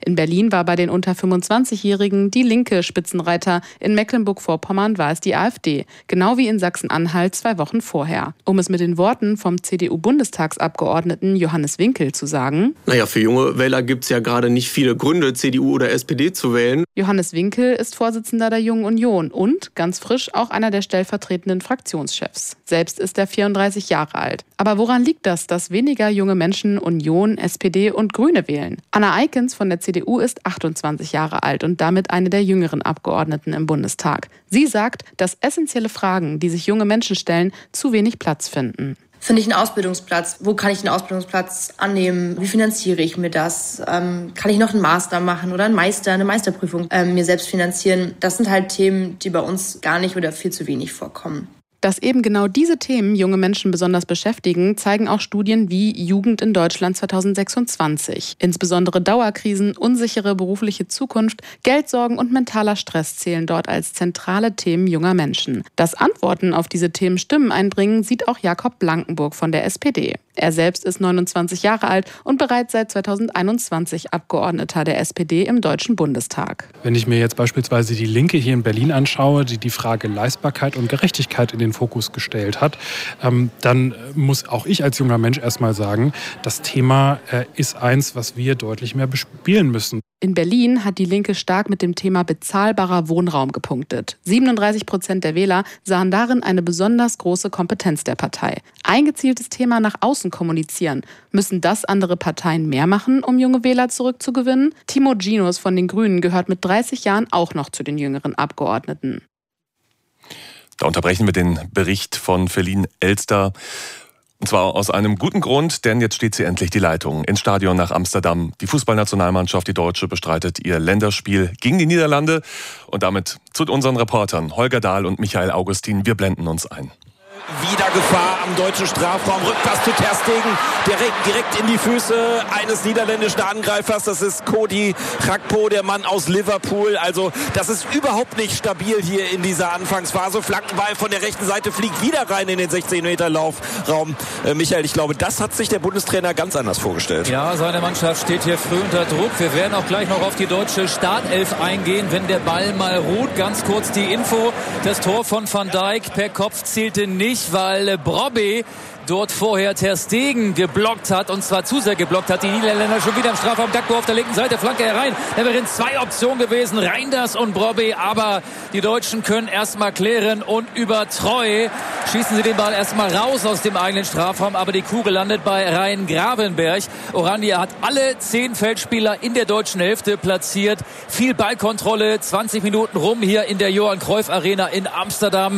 In Berlin war bei den unter 25-Jährigen die linke Spitzenreiter. In Mecklenburg-Vorpommern war es die AfD. Genau wie in Sachsen-Anhalt 2 Wochen vorher. Um es mit den Worten vom CDU-Bundestagsabgeordneten Johannes Winkel zu sagen: Naja, für junge Wähler gibt es ja gerade nicht viele Gründe, CDU oder SPD zu wählen. Johannes Winkel ist Vorsitzender der Jungen Union und, ganz frisch, auch einer der stellvertretenden Fraktionschefs. Selbst ist er 34 Jahre alt. Aber woran liegt das, dass weniger junge Menschen Union, SPD und Grüne wählen? Anna Eikens von der CDU ist 28 Jahre alt und damit eine der jüngeren Abgeordneten im Bundestag. Sie sagt, dass essentielle Fragen, die sich junge Menschen stellen, zu wenig Platz finden. Finde ich einen Ausbildungsplatz? Wo kann ich einen Ausbildungsplatz annehmen? Wie finanziere ich mir das? Kann ich noch einen Master machen oder eine Meisterprüfung mir selbst finanzieren? Das sind halt Themen, die bei uns gar nicht oder viel zu wenig vorkommen. Dass eben genau diese Themen junge Menschen besonders beschäftigen, zeigen auch Studien wie Jugend in Deutschland 2026. Insbesondere Dauerkrisen, unsichere berufliche Zukunft, Geldsorgen und mentaler Stress zählen dort als zentrale Themen junger Menschen. Dass Antworten auf diese Themen Stimmen einbringen, sieht auch Jakob Blankenburg von der SPD. Er selbst ist 29 Jahre alt und bereits seit 2021 Abgeordneter der SPD im Deutschen Bundestag. Wenn ich mir jetzt beispielsweise die Linke hier in Berlin anschaue, die die Frage Leistbarkeit und Gerechtigkeit in den Fokus gestellt hat, dann muss auch ich als junger Mensch erstmal sagen, das Thema ist eins, was wir deutlich mehr bespielen müssen. In Berlin hat die Linke stark mit dem Thema bezahlbarer Wohnraum gepunktet. 37% der Wähler sahen darin eine besonders große Kompetenz der Partei. Ein gezieltes Thema nach außen kommunizieren. Müssen das andere Parteien mehr machen, um junge Wähler zurückzugewinnen? Timo Ginos von den Grünen gehört mit 30 Jahren auch noch zu den jüngeren Abgeordneten. Da unterbrechen wir den Bericht von Feline Elster. Und zwar aus einem guten Grund, denn jetzt steht sie endlich die Leitung ins Stadion nach Amsterdam. Die Fußballnationalmannschaft, die Deutsche, bestreitet ihr Länderspiel gegen die Niederlande. Und damit zu unseren Reportern Holger Dahl und Michael Augustin. Wir blenden uns ein. Wieder Gefahr am deutschen Strafraum. Rückpass zu Ter Stegen. Direkt in die Füße eines niederländischen Angreifers. Das ist Cody Gakpo, der Mann aus Liverpool. Also das ist überhaupt nicht stabil hier in dieser Anfangsphase. Flankenball von der rechten Seite fliegt wieder rein in den 16-Meter-Laufraum. Michael, ich glaube, das hat sich der Bundestrainer ganz anders vorgestellt. Ja, seine Mannschaft steht hier früh unter Druck. Wir werden auch gleich noch auf die deutsche Startelf eingehen, wenn der Ball mal ruht. Ganz kurz die Info. Das Tor von Van Dijk per Kopf zählte nicht, weil Brobbey dort vorher Ter Stegen geblockt hat, und zwar zu sehr geblockt hat. Die Niederländer schon wieder im Strafraum. Gakpo auf der linken Seite, Flanke herein. Da wären 2 Optionen gewesen, Reinders und Brobbey, aber die Deutschen können erstmal klären und über Treu schießen sie den Ball erstmal raus aus dem eigenen Strafraum, aber die Kugel landet bei Rhein Gravenberg. Oranje hat alle 10 Feldspieler in der deutschen Hälfte platziert. Viel Ballkontrolle, 20 Minuten rum hier in der Johan Cruyff Arena in Amsterdam.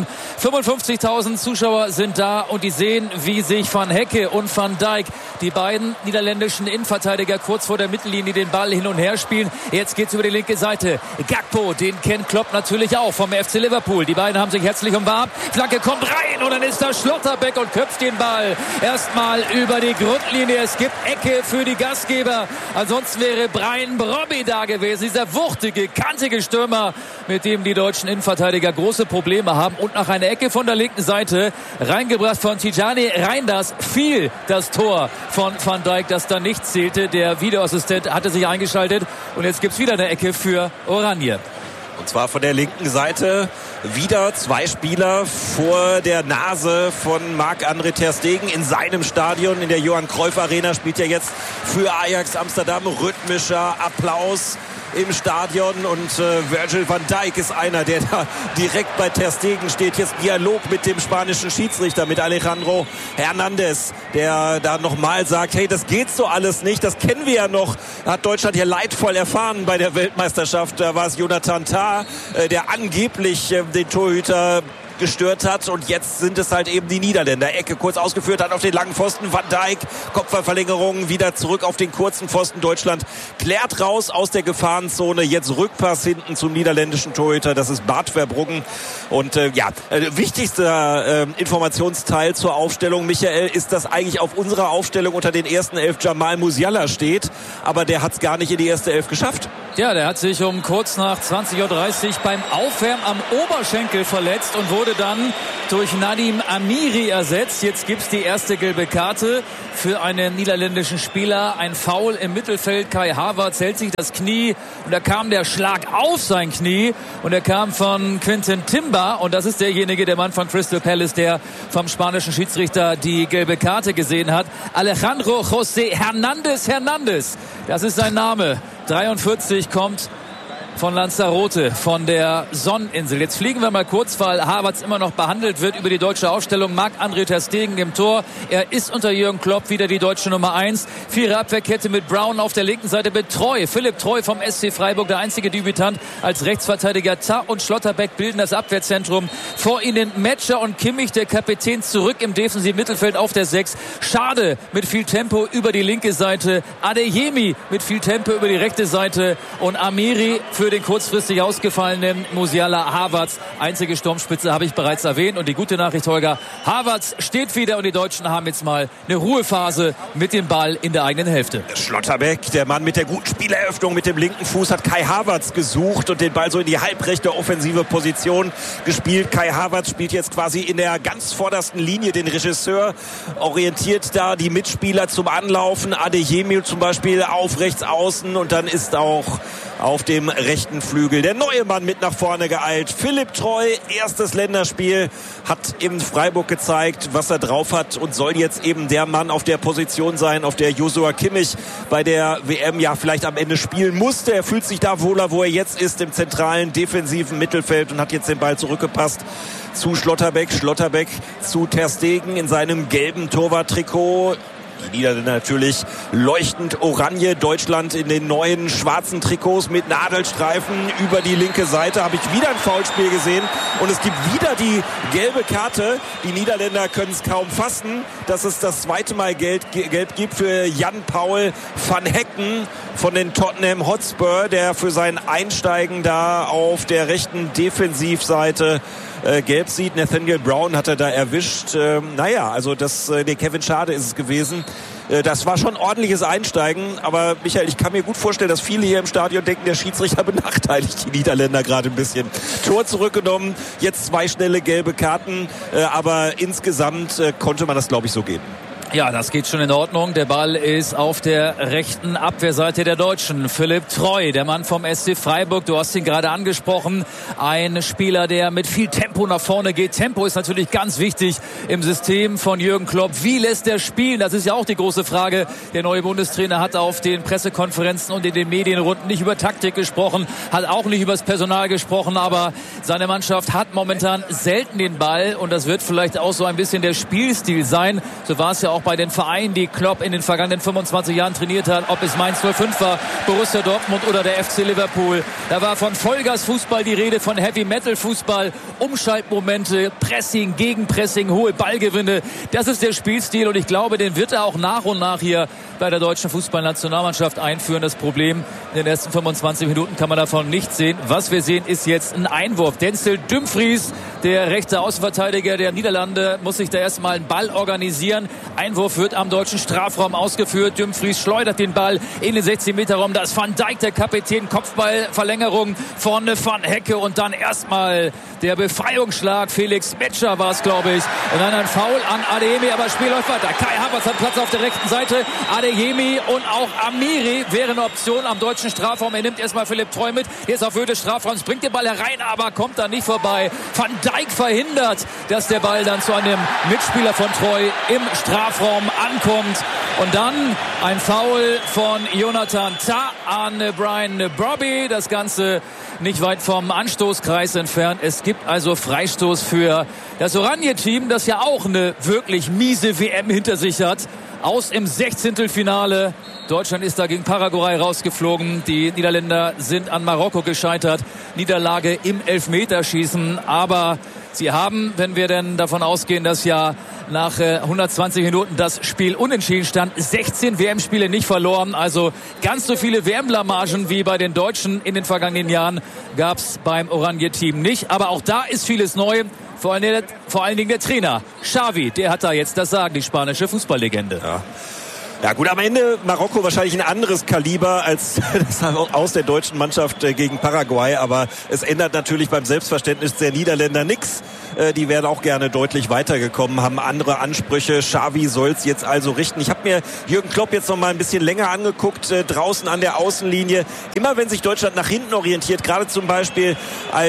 55.000 Zuschauer sind da und die sehen, wie sich Van Hecke und Van Dijk, die beiden niederländischen Innenverteidiger, kurz vor der Mittellinie den Ball hin und her spielen. Jetzt geht's über die linke Seite. Gakpo, den kennt Klopp natürlich auch vom FC Liverpool. Die beiden haben sich herzlich umarmt. Flanke kommt rein und dann ist da Schlotterbeck und köpft den Ball erstmal über die Grundlinie. Es gibt Ecke für die Gastgeber. Ansonsten wäre Bryan Brobbey da gewesen. Dieser wuchtige, kantige Stürmer, mit dem die deutschen Innenverteidiger große Probleme haben. Und nach einer Ecke von der linken Seite, reingebracht von Tijani Reinders, fiel das Tor von Van Dijk, das dann nicht zählte. Der Videoassistent hatte sich eingeschaltet und jetzt gibt's wieder eine Ecke für Oranje. Und zwar von der linken Seite wieder 2 Spieler vor der Nase von Marc-André Ter Stegen in seinem Stadion. In der Johan Cruyff Arena spielt er jetzt für Ajax Amsterdam. Rhythmischer Applaus im Stadion und Virgil van Dijk ist einer, der da direkt bei Ter Stegen steht. Jetzt Dialog mit dem spanischen Schiedsrichter, mit Alejandro Hernandez, der da nochmal sagt, hey, das geht so alles nicht, das kennen wir ja noch, hat Deutschland ja leidvoll erfahren bei der Weltmeisterschaft. Da war es Jonathan Tah, der angeblich den Torhüter gestört hat, und jetzt sind es halt eben die Niederländer. Ecke kurz ausgeführt hat auf den langen Pfosten, Van Dijk, Kopfballverlängerung, wieder zurück auf den kurzen Pfosten. Deutschland klärt raus aus der Gefahrenzone, jetzt Rückpass hinten zum niederländischen Torhüter, das ist Bart Verbruggen. Und wichtigster Informationsteil zur Aufstellung, Michael, ist, dass eigentlich auf unserer Aufstellung unter den ersten 11 Jamal Musiala steht, aber der hat es gar nicht in die erste 11 geschafft. Ja, der hat sich um kurz nach 20:30 Uhr beim Aufwärmen am Oberschenkel verletzt und wurde dann durch Nadim Amiri ersetzt. Jetzt gibt's die erste gelbe Karte für einen niederländischen Spieler. Ein Foul im Mittelfeld. Kai Havertz hält sich das Knie und da kam der Schlag auf sein Knie und er kam von Quinten Timber und das ist derjenige, der Mann von Crystal Palace, der vom spanischen Schiedsrichter die gelbe Karte gesehen hat. Alejandro José Hernández, das ist sein Name. 43, kommt von Lanzarote, von der Sonneninsel. Jetzt fliegen wir mal kurz, weil Havertz immer noch behandelt wird, über die deutsche Aufstellung. Marc-André ter Stegen im Tor. Er ist unter Jürgen Klopp wieder die deutsche Nummer 1. Vierer Abwehrkette mit Brown auf der linken Seite mit Treu. Philipp Treu vom SC Freiburg, der einzige Debütant als Rechtsverteidiger. Tah und Schlotterbeck bilden das Abwehrzentrum. Vor ihnen Metscher und Kimmich, der Kapitän, zurück im defensiven Mittelfeld auf der 6. Schade mit viel Tempo über die linke Seite. Adeyemi mit viel Tempo über die rechte Seite. Und Amiri für den kurzfristig ausgefallenen Musiala Havertz. Einzige Sturmspitze habe ich bereits erwähnt. Und die gute Nachricht, Holger, Havertz steht wieder und die Deutschen haben jetzt mal eine Ruhephase mit dem Ball in der eigenen Hälfte. Schlotterbeck, der Mann mit der guten Spieleröffnung mit dem linken Fuß, hat Kai Havertz gesucht und den Ball so in die halbrechte offensive Position gespielt. Kai Havertz spielt jetzt quasi in der ganz vordersten Linie den Regisseur, orientiert da die Mitspieler zum Anlaufen. Adeyemi zum Beispiel auf rechts außen und dann ist auch auf dem rechten Flügel der neue Mann mit nach vorne geeilt. Philipp Treu, erstes Länderspiel, hat in Freiburg gezeigt, was er drauf hat und soll jetzt eben der Mann auf der Position sein, auf der Joshua Kimmich bei der WM ja vielleicht am Ende spielen musste. Er fühlt sich da wohler, wo er jetzt ist, im zentralen defensiven Mittelfeld und hat jetzt den Ball zurückgepasst zu Schlotterbeck. Schlotterbeck zu ter Stegen in seinem gelben Torwarttrikot. Die Niederländer natürlich leuchtend oranje. Deutschland in den neuen schwarzen Trikots mit Nadelstreifen über die linke Seite. Habe ich wieder ein Foulspiel gesehen. Und es gibt wieder die gelbe Karte. Die Niederländer können es kaum fassen, dass es das zweite Mal gelb gibt für Jan-Paul van Hekken von den Tottenham Hotspur, der für sein Einsteigen da auf der rechten Defensivseite gelb sieht. Nathaniel Brown hat er da erwischt. Also Kevin Schade ist es gewesen. Das war schon ein ordentliches Einsteigen, aber Michael, ich kann mir gut vorstellen, dass viele hier im Stadion denken, der Schiedsrichter benachteiligt die Niederländer gerade ein bisschen. Tor zurückgenommen, jetzt 2 schnelle gelbe Karten, aber insgesamt konnte man das, glaube ich, so geben. Ja, das geht schon in Ordnung. Der Ball ist auf der rechten Abwehrseite der Deutschen. Philipp Treu, der Mann vom SC Freiburg. Du hast ihn gerade angesprochen. Ein Spieler, der mit viel Tempo nach vorne geht. Tempo ist natürlich ganz wichtig im System von Jürgen Klopp. Wie lässt er spielen? Das ist ja auch die große Frage. Der neue Bundestrainer hat auf den Pressekonferenzen und in den Medienrunden nicht über Taktik gesprochen, hat auch nicht über das Personal gesprochen, aber seine Mannschaft hat momentan selten den Ball und das wird vielleicht auch so ein bisschen der Spielstil sein. So war es ja auch bei den Vereinen, die Klopp in den vergangenen 25 Jahren trainiert hat, ob es Mainz 05 war, Borussia Dortmund oder der FC Liverpool. Da war von Vollgas-Fußball die Rede, von Heavy-Metal-Fußball, Umschaltmomente, Pressing, Gegenpressing, hohe Ballgewinne. Das ist der Spielstil und ich glaube, den wird er auch nach und nach hier bei der deutschen Fußballnationalmannschaft einführen. Das Problem, in den ersten 25 Minuten kann man davon nichts sehen. Was wir sehen, ist jetzt ein Einwurf. Denzel Dumfries, der rechte Außenverteidiger der Niederlande, muss sich da erstmal einen Ball organisieren. Einwurf wird am deutschen Strafraum ausgeführt. Dumfries schleudert den Ball in den 16-Meter-Raum. Da ist Van Dijk, der Kapitän, Kopfballverlängerung von Van Hecke und dann erstmal der Befreiungsschlag. Felix Metscher war es, glaube ich. Und dann ein Foul an Adeyemi, aber das Spiel läuft weiter. Kai Havertz hat Platz auf der rechten Seite. Adeyemi und auch Amiri wäre eine Option am deutschen Strafraum. Er nimmt erstmal Philipp Treu mit. Hier ist auf Höhe des Strafraums, bringt den Ball herein, aber kommt dann nicht vorbei. Van Dijk verhindert, dass der Ball dann zu einem Mitspieler von Treu im Strafraum ankommt. Und dann ein Foul von Jonathan Tah an Brian Brobby. Das Ganze nicht weit vom Anstoßkreis entfernt. Es gibt also Freistoß für das Oranje-Team, das ja auch eine wirklich miese WM hinter sich hat. Aus im 16. Finale. Deutschland ist da gegen Paraguay rausgeflogen. Die Niederländer sind an Marokko gescheitert. Niederlage im Elfmeterschießen. Aber sie haben, wenn wir denn davon ausgehen, dass ja nach 120 Minuten das Spiel unentschieden stand, 16 WM-Spiele nicht verloren. Also ganz so viele WM-Blamagen wie bei den Deutschen in den vergangenen Jahren gab es beim Oranje-Team nicht. Aber auch da ist vieles neu. Vor allen Dingen der Trainer Xavi, der hat da jetzt das Sagen, die spanische Fußballlegende. Ja. Ja gut, am Ende Marokko wahrscheinlich ein anderes Kaliber als das aus der deutschen Mannschaft gegen Paraguay, aber es ändert natürlich beim Selbstverständnis der Niederländer nichts. Die wären auch gerne deutlich weitergekommen, haben andere Ansprüche. Xavi soll es jetzt also richten. Ich habe mir Jürgen Klopp jetzt noch mal ein bisschen länger angeguckt, draußen an der Außenlinie. Immer wenn sich Deutschland nach hinten orientiert, gerade zum Beispiel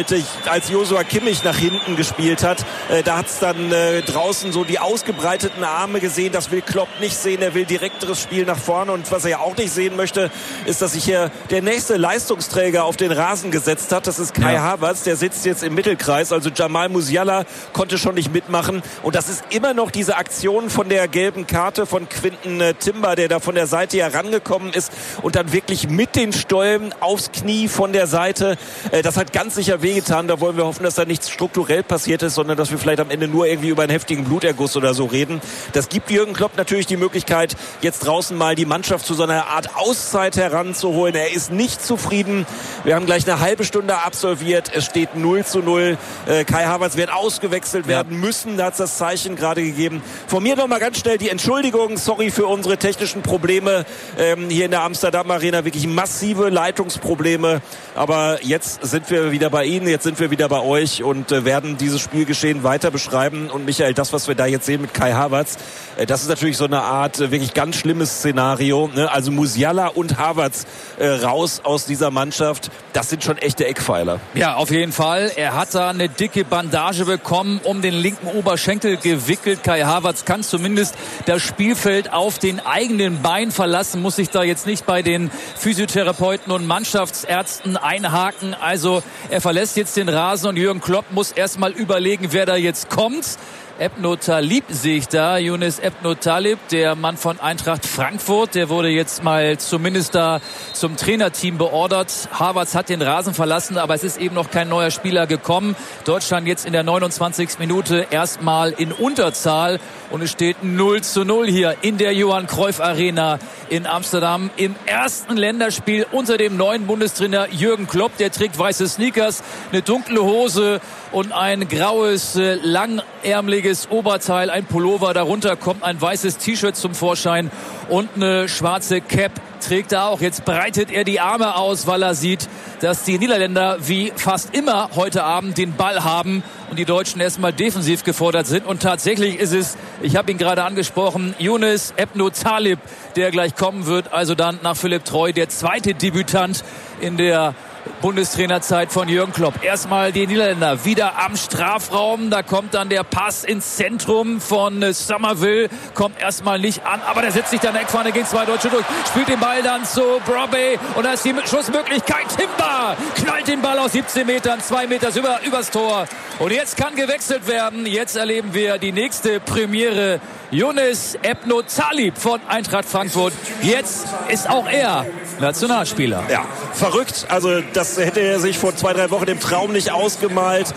als Joshua Kimmich nach hinten gespielt hat, da hat es dann draußen so die ausgebreiteten Arme gesehen. Das will Klopp nicht sehen. Er will direkteres Spiel nach vorne. Und was er ja auch nicht sehen möchte, ist, dass sich hier der nächste Leistungsträger auf den Rasen gesetzt hat. Das ist Kai Havertz. Der sitzt jetzt im Mittelkreis. Also Jamal Musiala konnte schon nicht mitmachen. Und das ist immer noch diese Aktion von der gelben Karte von Quinten Timber, der da von der Seite herangekommen ist und dann wirklich mit den Stollen aufs Knie von der Seite. Das hat ganz sicher wehgetan. Da wollen wir hoffen, dass da nichts strukturell passiert ist, sondern dass wir vielleicht am Ende nur irgendwie über einen heftigen Bluterguss oder so reden. Das gibt Jürgen Klopp natürlich die Möglichkeit, jetzt draußen mal die Mannschaft zu so einer Art Auszeit heranzuholen. Er ist nicht zufrieden. Wir haben gleich eine halbe Stunde absolviert. Es steht 0:0. Kai Havertz wird ausgewechselt werden müssen. Da hat es das Zeichen gerade gegeben. Von mir noch mal ganz schnell die Entschuldigung. Sorry für unsere technischen Probleme hier in der Amsterdam Arena. Wirklich massive Leitungsprobleme. Aber jetzt sind wir wieder bei Ihnen. Jetzt sind wir wieder bei euch und werden dieses Spielgeschehen weiter beschreiben. Und Michael, das, was wir da jetzt sehen mit Kai Havertz, das ist natürlich so eine Art wirklich ganz schlimmes Szenario. Ne? Also Musiala und Havertz raus aus dieser Mannschaft. Das sind schon echte Eckpfeiler. Ja, auf jeden Fall. Er hat da eine dicke Bandage bekommen, um den linken Oberschenkel gewickelt. Kai Havertz kann zumindest das Spielfeld auf den eigenen Beinen verlassen, muss sich da jetzt nicht bei den Physiotherapeuten und Mannschaftsärzten einhaken. Also er verlässt jetzt den Rasen und Jürgen Klopp muss erstmal überlegen, wer da jetzt kommt. Ebnou Talib sehe ich da, Younes Ebnou Talib, der Mann von Eintracht Frankfurt, der wurde jetzt mal zumindest da zum Trainerteam beordert. Havertz hat den Rasen verlassen, aber es ist eben noch kein neuer Spieler gekommen. Deutschland jetzt in der 29. Minute erstmal in Unterzahl und es steht 0:0 hier in der Johan Cruyff Arena in Amsterdam im ersten Länderspiel unter dem neuen Bundestrainer Jürgen Klopp. Der trägt weiße Sneakers, eine dunkle Hose und ein graues, langärmeliges Oberteil, ein Pullover. Darunter kommt ein weißes T-Shirt zum Vorschein und eine schwarze Cap trägt er auch. Jetzt breitet er die Arme aus, weil er sieht, dass die Niederländer wie fast immer heute Abend den Ball haben und die Deutschen erstmal defensiv gefordert sind. Und tatsächlich ist es, ich habe ihn gerade angesprochen, Younes Ebnou Talib, der gleich kommen wird. Also dann nach Philipp Treu der zweite Debütant in der Bundestrainerzeit von Jürgen Klopp. Erstmal die Niederländer wieder am Strafraum. Da kommt dann der Pass ins Zentrum von Somerville. Kommt erstmal nicht an, aber der setzt sich dann in der Eckfahne gegen zwei Deutsche durch. Spielt den Ball dann zu Brobbey und da ist die Schussmöglichkeit. Timber knallt den Ball aus 17 Metern, 2 Meter übers Tor. Und jetzt kann gewechselt werden. Jetzt erleben wir die nächste Premiere. Younes Ebnou Talib von Eintracht Frankfurt. Jetzt ist auch er Nationalspieler. Ja, verrückt. Also das hätte er sich vor 2-3 Wochen im Traum nicht ausgemalt.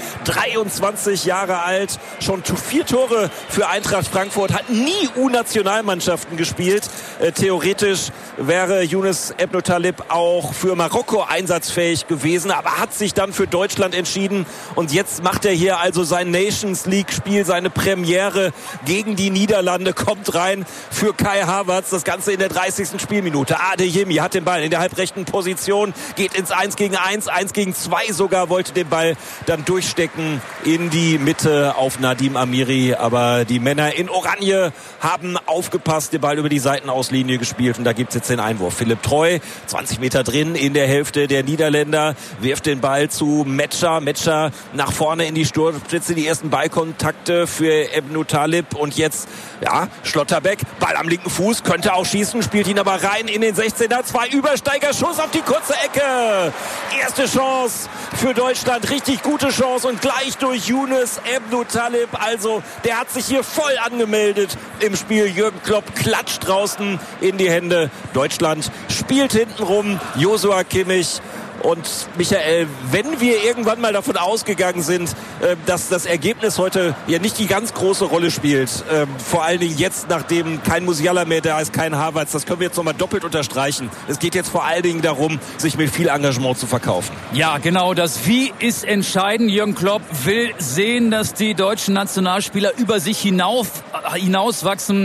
23 Jahre alt, schon 4 Tore für Eintracht Frankfurt, hat nie U-Nationalmannschaften gespielt. Theoretisch wäre Younes Ebnou Talib auch für Marokko einsatzfähig gewesen, aber hat sich dann für Deutschland entschieden. Und jetzt macht er hier also sein Nations League-Spiel, seine Premiere gegen die Niederlande, kommt rein für Kai Havertz. Das Ganze in der 30. Spielminute. Adeyemi hat den Ball in der halbrechten Position, geht ins 1-gegen-1, 1-gegen-2 sogar, wollte den Ball dann durchstecken in die Mitte auf Nadim Amiri. Aber die Männer in Oranje haben aufgepasst, den Ball über die Seitenauslinie gespielt und da gibt es jetzt den Einwurf. Philipp Treu, 20 Meter drin in der Hälfte der Niederländer, wirft den Ball zu Metscher. Metscher nach vorne in die Sturmspitze, die ersten Ballkontakte für Ebnou Talib und jetzt, ja, Schlotterbeck, Ball am linken Fuß, könnte auch schießen, spielt ihn aber rein in den 16er, 2 Übersteigerschuss auf die kurze Ecke. Erste Chance für Deutschland, richtig gute Chance und gleich durch Younes Ebnou Talib. Also der hat sich hier voll angemeldet im Spiel. Jürgen Klopp klatscht draußen in die Hände. Deutschland spielt hintenrum. Joshua Kimmich. Und Michael, wenn wir irgendwann mal davon ausgegangen sind, dass das Ergebnis heute ja nicht die ganz große Rolle spielt, vor allen Dingen jetzt, nachdem kein Musiala mehr da ist, kein Havertz, das können wir jetzt nochmal doppelt unterstreichen. Es geht jetzt vor allen Dingen darum, sich mit viel Engagement zu verkaufen. Ja, genau, das Wie ist entscheidend. Jürgen Klopp will sehen, dass die deutschen Nationalspieler über sich hinauswachsen.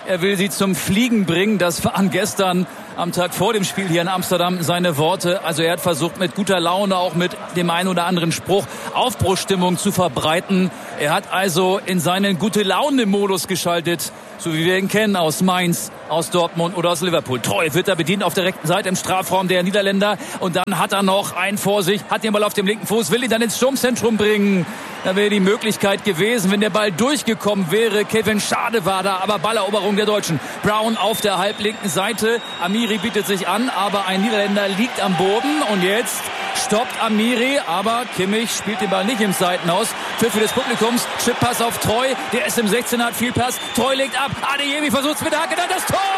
Er will sie zum Fliegen bringen. Das waren gestern am Tag vor dem Spiel hier in Amsterdam seine Worte. Also er hat versucht, mit guter Laune, auch mit dem einen oder anderen Spruch, Aufbruchsstimmung zu verbreiten. Er hat also in seinen Gute-Laune-Modus geschaltet, so wie wir ihn kennen aus Mainz, aus Dortmund oder aus Liverpool. Treu wird er bedient auf der rechten Seite im Strafraum der Niederländer. Und dann hat er noch einen vor sich, hat den Ball auf dem linken Fuß, will ihn dann ins Sturmzentrum bringen. Da wäre die Möglichkeit gewesen, wenn der Ball durchgekommen wäre. Kevin Schade war da, aber Balleroberung der Deutschen. Brown auf der halblinken Seite. Amiri bietet sich an, aber ein Niederländer liegt am Boden. Und jetzt stoppt Amiri, aber Kimmich spielt den Ball nicht im Seitenhaus. Pfiff des Publikums, Chippass auf Treu. Der ist im 16er, hat viel Pass. Treu legt ab. Adeyemi versucht es mit der Hacke, dann das Tor!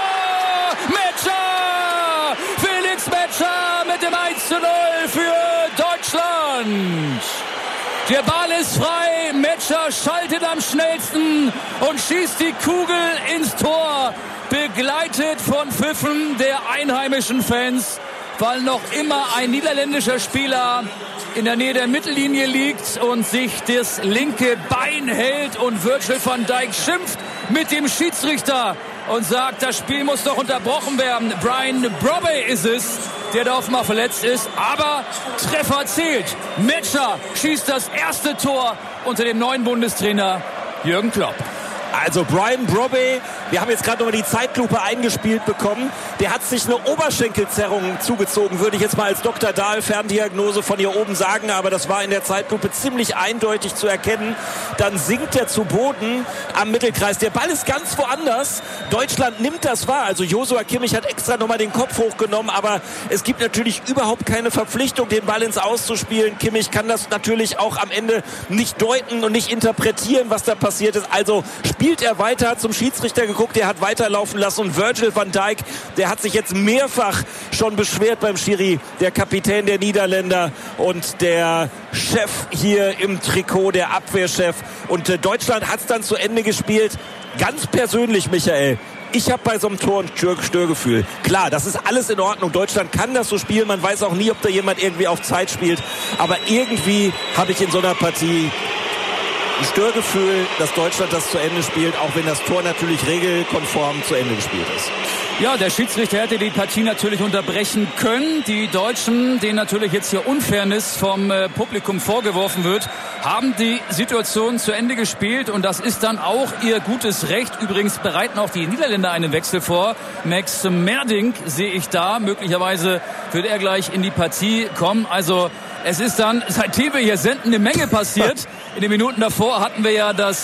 Metscher! Felix Metscher mit dem 1:0 für Deutschland! Der Ball ist frei, Metscher schaltet am schnellsten und schießt die Kugel ins Tor, begleitet von Pfiffen der einheimischen Fans, weil noch immer ein niederländischer Spieler in der Nähe der Mittellinie liegt und sich das linke Bein hält und Virgil van Dijk schimpft mit dem Schiedsrichter und sagt, das Spiel muss doch unterbrochen werden. Brian Brobby ist es, der da offenbar verletzt ist, aber Treffer zählt. Metscher schießt das erste Tor unter dem neuen Bundestrainer Jürgen Klopp. Also Brian Brobby, wir haben jetzt gerade nochmal die Zeitlupe eingespielt bekommen. Der hat sich eine Oberschenkelzerrung zugezogen, würde ich jetzt mal als Dr. Dahl Ferndiagnose von hier oben sagen. Aber das war in der Zeitlupe ziemlich eindeutig zu erkennen. Dann sinkt er zu Boden am Mittelkreis. Der Ball ist ganz woanders. Deutschland nimmt das wahr. Also Joshua Kimmich hat extra nochmal den Kopf hochgenommen. Aber es gibt natürlich überhaupt keine Verpflichtung, den Ball ins Aus zu spielen. Kimmich kann das natürlich auch am Ende nicht deuten und nicht interpretieren, was da passiert ist. Also spielt er weiter, hat zum Schiedsrichter geguckt, der hat weiterlaufen lassen und Virgil van Dijk, der hat sich jetzt mehrfach schon beschwert beim Schiri, der Kapitän der Niederländer und der Chef hier im Trikot, der Abwehrchef. Und Deutschland hat es dann zu Ende gespielt. Ganz persönlich, Michael, ich habe bei so einem Tor ein Störgefühl. Klar, das ist alles in Ordnung. Deutschland kann das so spielen. Man weiß auch nie, ob da jemand irgendwie auf Zeit spielt. Aber irgendwie habe ich in so einer Partie ein Störgefühl, dass Deutschland das zu Ende spielt, auch wenn das Tor natürlich regelkonform zu Ende gespielt ist. Ja, der Schiedsrichter hätte die Partie natürlich unterbrechen können. Die Deutschen, denen natürlich jetzt hier Unfairness vom Publikum vorgeworfen wird, haben die Situation zu Ende gespielt und das ist dann auch ihr gutes Recht. Übrigens bereiten auch die Niederländer einen Wechsel vor. Max Merdink sehe ich da. Möglicherweise wird er gleich in die Partie kommen. Also es ist dann, seitdem wir hier senden, eine Menge passiert. In den Minuten davor hatten wir ja das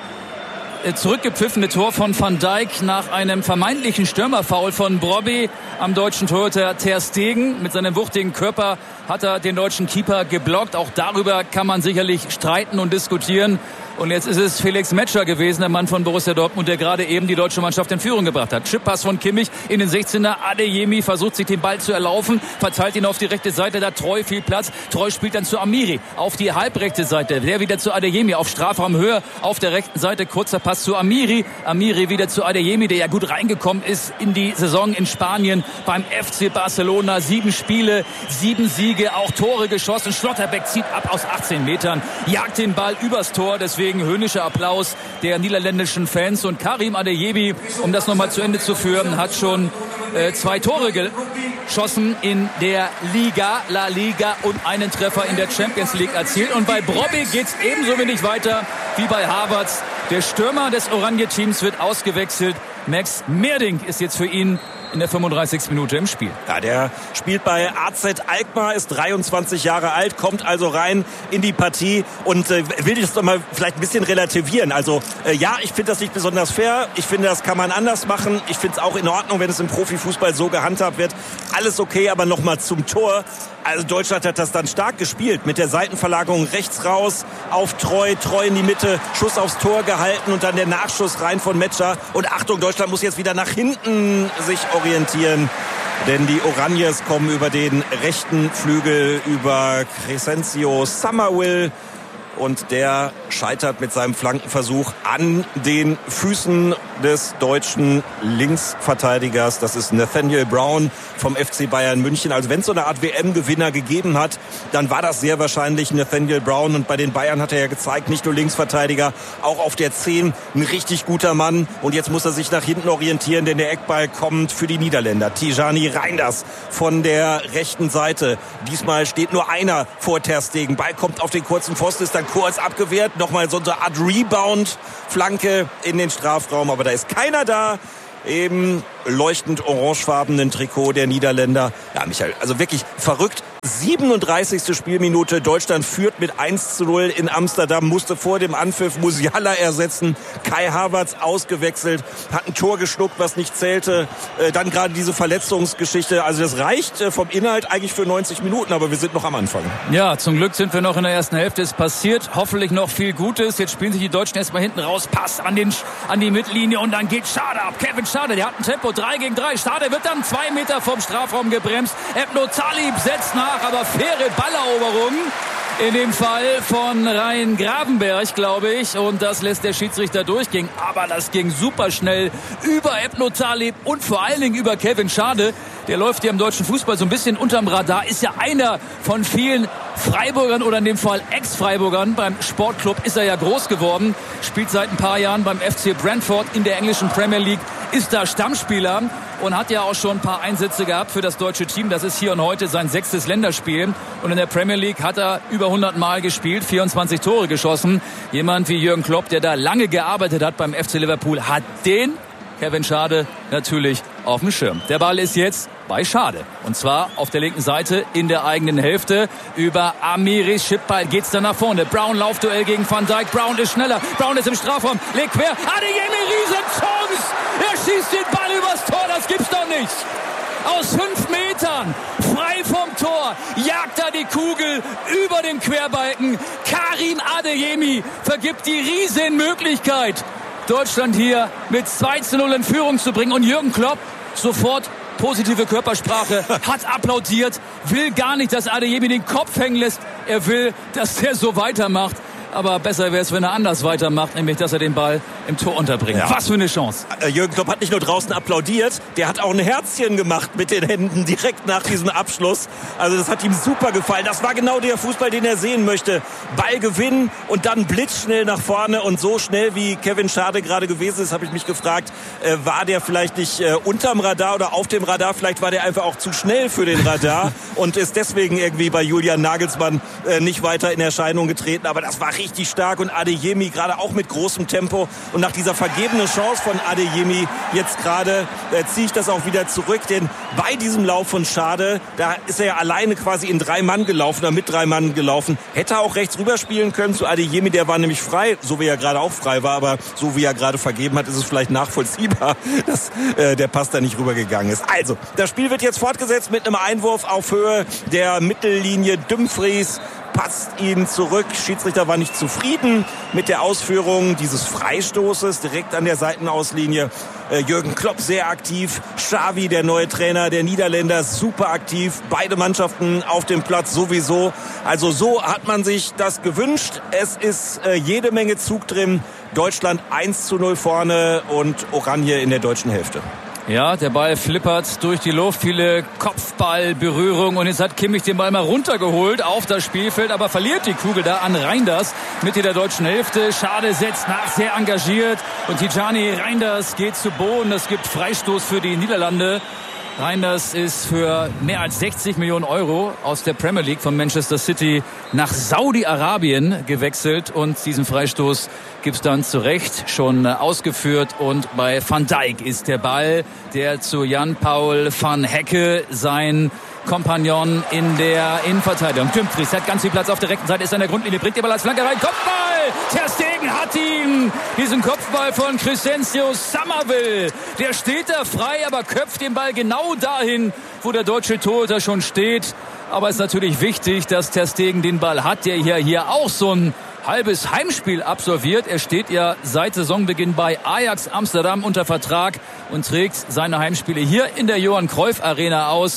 zurückgepfiffene Tor von Van Dijk nach einem vermeintlichen Stürmerfoul von Brobby am deutschen Torhüter Ter Stegen. Mit seinem wuchtigen Körper hat er den deutschen Keeper geblockt. Auch darüber kann man sicherlich streiten und diskutieren. Und jetzt ist es Felix Metscher gewesen, der Mann von Borussia Dortmund, der gerade eben die deutsche Mannschaft in Führung gebracht hat. Chippass von Kimmich in den 16er. Adeyemi versucht sich den Ball zu erlaufen, verteilt ihn auf die rechte Seite, da Treu viel Platz. Treu spielt dann zu Amiri auf die halbrechte Seite. Der wieder zu Adeyemi auf Strafraumhöhe auf der rechten Seite. Kurzer Pass zu Amiri. Amiri wieder zu Adeyemi, der ja gut reingekommen ist in die Saison in Spanien beim FC Barcelona. 7 Spiele, 7 Siege, auch Tore geschossen. Schlotterbeck zieht ab aus 18 Metern, jagt den Ball übers Tor. Deswegen höhnischer Applaus der niederländischen Fans. Und Karim Adeyemi, um das nochmal zu Ende zu führen, hat schon 2 Tore geschossen in der Liga, La Liga, und einen Treffer in der Champions League erzielt. Und bei Brobby geht es ebenso wenig weiter wie bei Havertz. Der Stürmer des Oranje-Teams wird ausgewechselt. Max Merdink ist jetzt für ihn in der 35. Minute im Spiel. Ja, der spielt bei AZ Alkmaar, ist 23 Jahre alt, kommt also rein in die Partie und will das doch mal vielleicht ein bisschen relativieren. Also ja, ich finde das nicht besonders fair. Ich finde, das kann man anders machen. Ich finde es auch in Ordnung, wenn es im Profifußball so gehandhabt wird. Alles okay, aber nochmal zum Tor. Also Deutschland hat das dann stark gespielt. Mit der Seitenverlagerung rechts raus, auf Treu in die Mitte, Schuss aufs Tor gehalten und dann der Nachschuss rein von Metscher. Und Achtung, Deutschland muss jetzt wieder nach hinten sich orientieren. Denn die Oranjes kommen über den rechten Flügel, über Crescencio Summerville. Und der scheitert mit seinem Flankenversuch an den Füßen des deutschen Linksverteidigers. Das ist Nathaniel Brown vom FC Bayern München. Also wenn es so eine Art WM-Gewinner gegeben hat, dann war das sehr wahrscheinlich Nathaniel Brown. Und bei den Bayern hat er ja gezeigt, nicht nur Linksverteidiger, auch auf der 10 ein richtig guter Mann. Und jetzt muss er sich nach hinten orientieren, denn der Eckball kommt für die Niederländer. Tijani Reinders von der rechten Seite. Diesmal steht nur einer vor Ter Stegen. Ball kommt auf den kurzen Pfosten, ist dann kurz abgewehrt. Nochmal so eine Art Rebound-Flanke in den Strafraum. Aber da ist keiner da. Im leuchtend orangefarbenen Trikot der Niederländer. Ja, Michael, also wirklich verrückt. 37. Spielminute. Deutschland führt mit 1:0 in Amsterdam, musste vor dem Anpfiff Musiala ersetzen. Kai Havertz ausgewechselt, hat ein Tor geschluckt, was nicht zählte. Dann gerade diese Verletzungsgeschichte. Also das reicht vom Inhalt eigentlich für 90 Minuten, aber wir sind noch am Anfang. Ja, zum Glück sind wir noch in der ersten Hälfte. Es passiert hoffentlich noch viel Gutes. Jetzt spielen sich die Deutschen erstmal hinten raus. Pass an die Mittellinie und dann geht Schade ab. Kevin Schade, der hat ein Tempo 3 gegen 3. Schade wird dann 2 Meter vom Strafraum gebremst. Ebno Talib setzt nach, aber faire Balleroberung. In dem Fall von Rhein Gravenberg, glaube ich. Und das lässt der Schiedsrichter durchgehen. Aber das ging super schnell über Ebno Talib und vor allen Dingen über Kevin Schade. Der läuft hier im deutschen Fußball so ein bisschen unterm Radar. Ist ja einer von vielen Freiburgern oder in dem Fall Ex-Freiburgern. Beim Sportclub ist er ja groß geworden. Spielt seit ein paar Jahren beim FC Brentford in der englischen Premier League. Ist da Stammspieler und hat ja auch schon ein paar Einsätze gehabt für das deutsche Team. Das ist hier und heute sein 6. Länderspiel. Und in der Premier League hat er über 100 Mal gespielt, 24 Tore geschossen. Jemand wie Jürgen Klopp, der da lange gearbeitet hat beim FC Liverpool, hat den Kevin Schade natürlich auf dem Schirm. Der Ball ist jetzt bei Schade. Und zwar auf der linken Seite in der eigenen Hälfte. Über Amiri Schippal geht's dann nach vorne. Brown Laufduell gegen Van Dijk. Brown ist schneller. Brown ist im Strafraum. Legt quer. Adeyemi, Riesenchance. Er schießt den Ball übers Tor. Das gibt's doch nicht. Aus 5 Metern, frei vom Tor, jagt er die Kugel über den Querbalken. Karim Adeyemi vergibt die Riesenmöglichkeit, Deutschland hier mit 2:0 in Führung zu bringen. Und Jürgen Klopp sofort positive Körpersprache, hat applaudiert, will gar nicht, dass Adeyemi den Kopf hängen lässt. Er will, dass der so weitermacht. Aber besser wäre es, wenn er anders weitermacht, nämlich, dass er den Ball im Tor unterbringt. Ja. Was für eine Chance. Jürgen Klopp hat nicht nur draußen applaudiert, der hat auch ein Herzchen gemacht mit den Händen direkt nach diesem Abschluss. Also das hat ihm super gefallen. Das war genau der Fußball, den er sehen möchte. Ball gewinnen und dann blitzschnell nach vorne. Und so schnell wie Kevin Schade gerade gewesen ist, habe ich mich gefragt, war der vielleicht nicht unterm Radar oder auf dem Radar? Vielleicht war der einfach auch zu schnell für den Radar und ist deswegen irgendwie bei Julian Nagelsmann nicht weiter in Erscheinung getreten. Aber das war richtig stark und Adeyemi gerade auch mit großem Tempo. Und nach dieser vergebenen Chance von Adeyemi jetzt gerade ziehe ich das auch wieder zurück. Denn bei diesem Lauf von Schade, da ist er ja alleine quasi in 3 Mann gelaufen oder mit 3 Mann gelaufen. Hätte er auch rechts rüberspielen können zu Adeyemi, der war nämlich frei, so wie er gerade auch frei war. Aber so wie er gerade vergeben hat, ist es vielleicht nachvollziehbar, dass der Pass da nicht rübergegangen ist. Also, das Spiel wird jetzt fortgesetzt mit einem Einwurf auf Höhe der Mittellinie. Dumfries passt ihn zurück. Schiedsrichter war nicht zufrieden mit der Ausführung dieses Freistoßes direkt an der Seitenauslinie. Jürgen Klopp sehr aktiv. Xavi, der neue Trainer der Niederländer, super aktiv. Beide Mannschaften auf dem Platz sowieso. Also so hat man sich das gewünscht. Es ist jede Menge Zug drin. Deutschland 1:0 vorne und Oranje in der deutschen Hälfte. Ja, der Ball flippert durch die Luft, viele Kopfballberührungen und jetzt hat Kimmich den Ball mal runtergeholt auf das Spielfeld, aber verliert die Kugel da an Reinders, Mitte der deutschen Hälfte. Schade setzt nach, sehr engagiert und Tijani Reinders geht zu Boden. Es gibt Freistoß für die Niederlande. Reinders ist für mehr als 60 Millionen Euro aus der Premier League von Manchester City nach Saudi-Arabien gewechselt und diesen Freistoß gibt's dann zu Recht schon ausgeführt und bei Van Dijk ist der Ball, der zu Jan-Paul van Hecke, sein Kompagnon in der Innenverteidigung. Dumfries hat ganz viel Platz auf der rechten Seite, ist an der Grundlinie, bringt den Ball als Flanke rein, Kopfball! Ter Stegen hat ihn! Diesen Kopfball von Crescencio Somerville. Der steht da frei, aber köpft den Ball genau dahin, wo der deutsche Torhüter schon steht. Aber es ist natürlich wichtig, dass Ter Stegen den Ball hat, der hier auch so ein halbes Heimspiel absolviert. Er steht ja seit Saisonbeginn bei Ajax Amsterdam unter Vertrag und trägt seine Heimspiele hier in der Johan Cruyff Arena aus.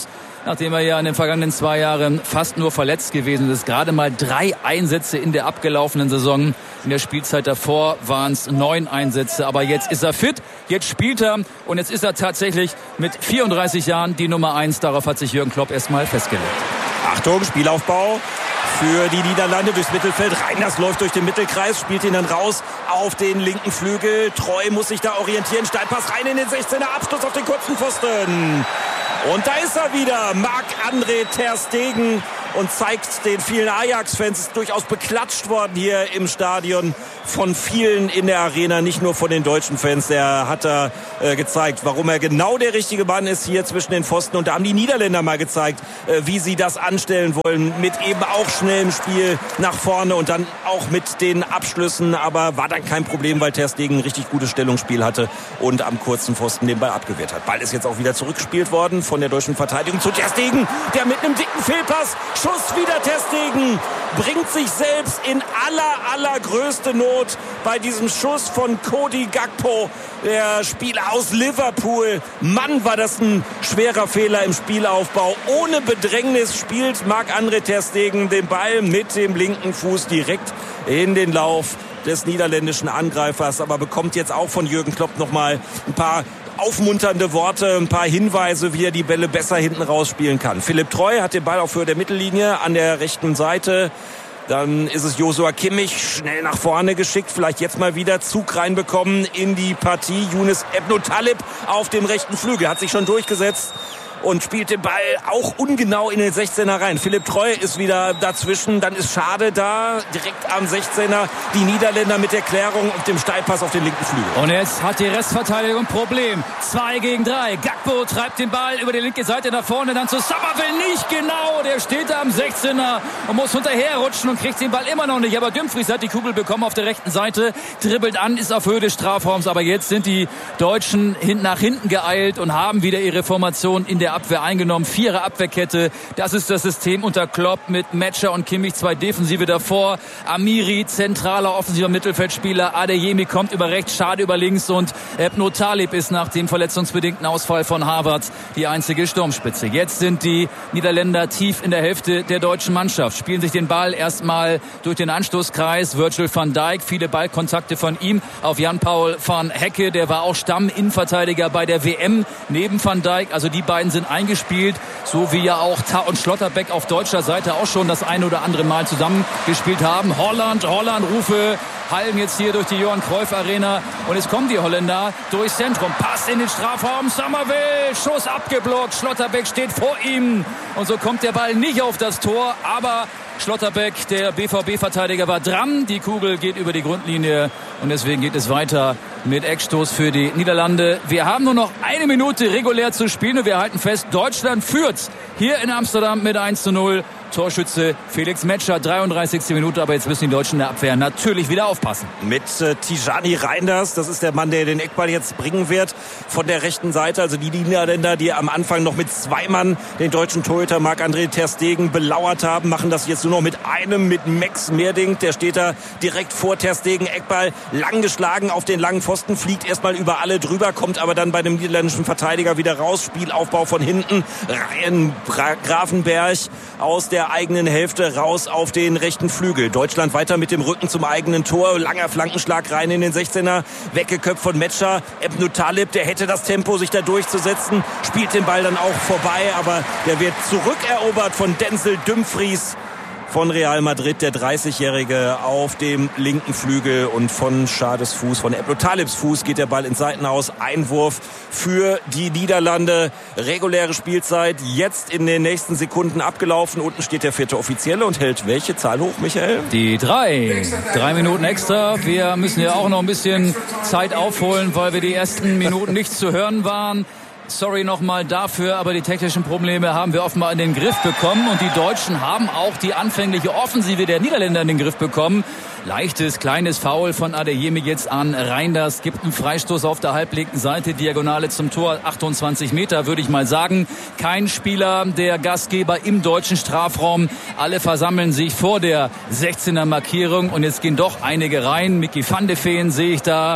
nachdem er ja in den vergangenen 2 Jahren fast nur verletzt gewesen ist. Gerade mal 3 Einsätze in der abgelaufenen Saison. In der Spielzeit davor waren es 9 Einsätze. Aber jetzt ist er fit, jetzt spielt er und jetzt ist er tatsächlich mit 34 Jahren die Nummer 1. Darauf hat sich Jürgen Klopp erstmal festgelegt. Achtung, Spielaufbau für die Niederlande durchs Mittelfeld. Reinders läuft durch den Mittelkreis, spielt ihn dann raus auf den linken Flügel. Treu muss sich da orientieren. Steilpass rein in den 16er, Abschluss auf den kurzen Pfosten. Und da ist er wieder, Marc-André ter Stegen, und zeigt den vielen Ajax-Fans, ist durchaus beklatscht worden hier im Stadion von vielen in der Arena, nicht nur von den deutschen Fans. Der hat da gezeigt, warum er genau der richtige Mann ist hier zwischen den Pfosten. Und da haben die Niederländer mal gezeigt, wie sie das anstellen wollen, mit eben auch schnellem Spiel nach vorne und dann auch mit den Abschlüssen. Aber war dann kein Problem, weil ter Stegen ein richtig gutes Stellungsspiel hatte und am kurzen Pfosten den Ball abgewehrt hat. Ball ist jetzt auch wieder zurückgespielt worden von der deutschen Verteidigung zu ter Stegen, der mit einem dicken Fehlpass, Schuss wieder ter Stegen, bringt sich selbst in allergrößte Not bei diesem Schuss von Cody Gakpo, der Spieler aus Liverpool. Mann, war das ein schwerer Fehler im Spielaufbau. Ohne Bedrängnis spielt Marc-André ter Stegen den Ball mit dem linken Fuß direkt in den Lauf des niederländischen Angreifers, aber bekommt jetzt auch von Jürgen Klopp nochmal ein paar aufmunternde Worte, ein paar Hinweise, wie er die Bälle besser hinten rausspielen kann. Philipp Treu hat den Ball auf Höhe der Mittellinie an der rechten Seite. Dann ist es Joshua Kimmich, schnell nach vorne geschickt, vielleicht jetzt mal wieder Zug reinbekommen in die Partie. Younes Ebnou Talib auf dem rechten Flügel, hat sich schon durchgesetzt und spielt den Ball auch ungenau in den 16er rein. Philipp Treu ist wieder dazwischen, dann ist Schade da, direkt am 16er. Die Niederländer mit der Klärung und dem Steilpass auf den linken Flügel. Und jetzt hat die Restverteidigung ein Problem. 2 gegen 3. Gakpo treibt den Ball über die linke Seite nach vorne, dann zu Summerville, nicht genau. Der steht da am 16er und muss hinterherrutschen und kriegt den Ball immer noch nicht. Aber Dumfries hat die Kugel bekommen auf der rechten Seite, dribbelt an, ist auf Höhe des Strafraums. Aber jetzt sind die Deutschen nach hinten geeilt und haben wieder ihre Formation in der Abwehr eingenommen. 4er Abwehrkette. Das ist das System unter Klopp mit Metscher und Kimmich, 2 Defensive davor. Amiri, zentraler offensiver Mittelfeldspieler. Adeyemi kommt über rechts, Schade über links und Ebnou Talib ist nach dem verletzungsbedingten Ausfall von Havertz die einzige Sturmspitze. Jetzt sind die Niederländer tief in der Hälfte der deutschen Mannschaft. Spielen sich den Ball erstmal durch den Anstoßkreis. Virgil van Dijk, viele Ballkontakte von ihm auf Jan-Paul van Hecke. Der war auch Stamm-Innenverteidiger bei der WM neben van Dijk. Also die beiden sind eingespielt, so wie ja auch Tah und Schlotterbeck auf deutscher Seite auch schon das ein oder andere Mal zusammengespielt haben. Holland, Rufe hallen jetzt hier durch die Johan Cruyff Arena und jetzt kommen die Holländer durchs Zentrum. Pass in den Strafraum, Summerville, Schuss abgeblockt, Schlotterbeck steht vor ihm und so kommt der Ball nicht auf das Tor, aber Schlotterbeck, der BVB-Verteidiger, war dran. Die Kugel geht über die Grundlinie und deswegen geht es weiter mit Eckstoß für die Niederlande. Wir haben nur noch 1 Minute regulär zu spielen und wir halten fest, Deutschland führt hier in Amsterdam mit 1:0. Torschütze Felix Metscher, 33. Minute, aber jetzt müssen die Deutschen in der Abwehr natürlich wieder aufpassen. Mit Tijani Reinders, das ist der Mann, der den Eckball jetzt bringen wird von der rechten Seite. Also die Niederländer, die am Anfang noch mit 2 Mann den deutschen Torhüter Marc-André ter Stegen belauert haben, machen das jetzt nur noch mit einem, mit Max Meerdink. Der steht da direkt vor ter Stegen. Eckball lang geschlagen auf den langen Pfosten, fliegt erstmal über alle drüber, kommt aber dann bei dem niederländischen Verteidiger wieder raus. Spielaufbau von hinten. Ryan Grafenberg aus der eigenen Hälfte raus auf den rechten Flügel. Deutschland weiter mit dem Rücken zum eigenen Tor. Langer Flankenschlag rein in den 16er. Weggeköpft von Metscher. Ebnou Talib, der hätte das Tempo, sich da durchzusetzen. Spielt den Ball dann auch vorbei, aber der wird zurückerobert von Denzel Dumfries von Real Madrid, der 30-Jährige auf dem linken Flügel, und von Schades Fuß, von Ebnou Talibs Fuß geht der Ball ins Seitenhaus. Einwurf für die Niederlande. Reguläre Spielzeit jetzt in den nächsten Sekunden abgelaufen. Unten steht der 4. Offizielle und hält welche Zahl hoch, Michael? Die 3. 3 Minuten extra. Wir müssen ja auch noch ein bisschen Zeit aufholen, weil wir die ersten Minuten nicht zu hören waren. Sorry nochmal dafür, aber die technischen Probleme haben wir offenbar in den Griff bekommen und die Deutschen haben auch die anfängliche Offensive der Niederländer in den Griff bekommen. Leichtes, kleines Foul von Adeyemi jetzt an Reinders, gibt einen Freistoß auf der halblinken Seite, Diagonale zum Tor, 28 Meter, würde ich mal sagen. Kein Spieler der Gastgeber im deutschen Strafraum. Alle versammeln sich vor der 16er Markierung und jetzt gehen doch einige rein. Mickey van de Veen sehe ich da.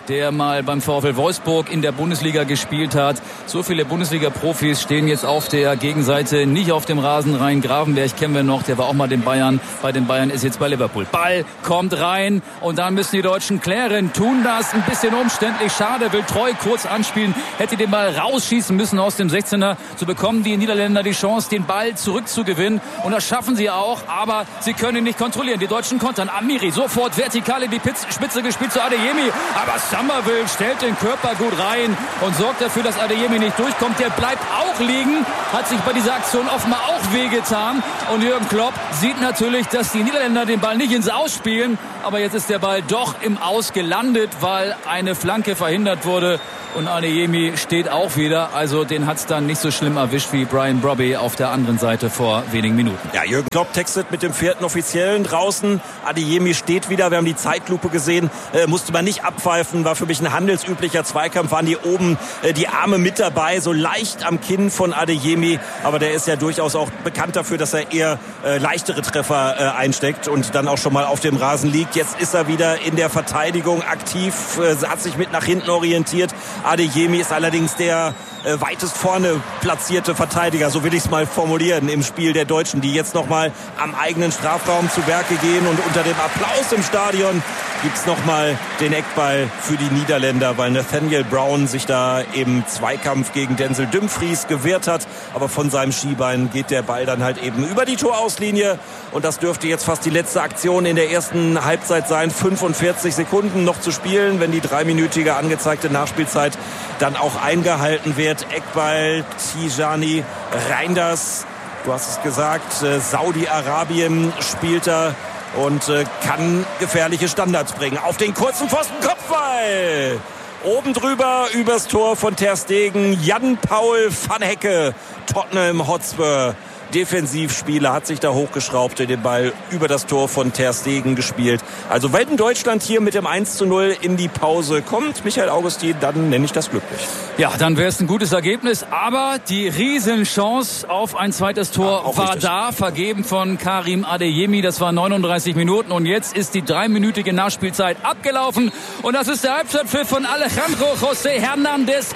der mal beim VfL Wolfsburg in der Bundesliga gespielt hat. So viele Bundesliga-Profis stehen jetzt auf der Gegenseite, nicht auf dem Rasen rein. Gravenberg kennen wir noch, der war auch mal bei den Bayern, ist jetzt bei Liverpool. Ball kommt rein und dann müssen die Deutschen klären, tun das ein bisschen umständlich. Schade, will Treu kurz anspielen, hätte den Ball rausschießen müssen aus dem 16er. So bekommen die Niederländer die Chance, den Ball zurückzugewinnen und das schaffen sie auch, aber sie können ihn nicht kontrollieren. Die Deutschen kontern. Amiri sofort vertikal in die Spitze gespielt zu Adeyemi, aber Summerville stellt den Körper gut rein und sorgt dafür, dass Adeyemi nicht durchkommt. Der bleibt auch liegen, hat sich bei dieser Aktion offenbar auch wehgetan und Jürgen Klopp sieht natürlich, dass die Niederländer den Ball nicht ins Aus spielen, aber jetzt ist der Ball doch im Aus gelandet, weil eine Flanke verhindert wurde und Adeyemi steht auch wieder, also den hat es dann nicht so schlimm erwischt wie Brian Brobby auf der anderen Seite vor wenigen Minuten. Ja, Jürgen Klopp textet mit dem 4. Offiziellen draußen. Adeyemi steht wieder. Wir haben die Zeitlupe gesehen. Musste man nicht abpfeifen. War für mich ein handelsüblicher Zweikampf. Waren die oben die Arme mit dabei. So leicht am Kinn von Adeyemi. Aber der ist ja durchaus auch bekannt dafür, dass er eher leichtere Treffer einsteckt und dann auch schon mal auf dem Rasen liegt. Jetzt ist er wieder in der Verteidigung aktiv. Hat sich mit nach hinten orientiert. Adeyemi ist allerdings der weitest vorne platzierte Verteidiger, so will ich es mal formulieren, im Spiel der Deutschen, die jetzt nochmal am eigenen Strafraum zu Werke gehen und unter dem Applaus im Stadion gibt es nochmal den Eckball für die Niederländer, weil Nathaniel Brown sich da im Zweikampf gegen Denzel Dumfries gewehrt hat, aber von seinem Schienbein geht der Ball dann halt eben über die Torauslinie und das dürfte jetzt fast die letzte Aktion in der ersten Halbzeit sein. 45 Sekunden noch zu spielen, wenn die 3-minütige angezeigte Nachspielzeit dann auch eingehalten wird. Eckball, Tijani Reinders, du hast es gesagt, Saudi-Arabien spielt er und kann gefährliche Standards bringen. Auf den kurzen Pfosten, Kopfball! Oben drüber, übers Tor von Ter Stegen, Jan-Paul van Hecke, Tottenham Hotspur. Defensivspieler hat sich da hochgeschraubt, den Ball über das Tor von Ter Stegen gespielt. Also wenn Deutschland hier mit dem 1:0 in die Pause kommt, Michael Augustin, dann nenne ich das glücklich. Ja, dann wäre es ein gutes Ergebnis, aber die Riesenchance auf ein zweites Tor war da, vergeben von Karim Adeyemi, das war 39 Minuten und jetzt ist die 3-minütige Nachspielzeit abgelaufen und das ist der Halbzeitpfiff von Alejandro José Hernández.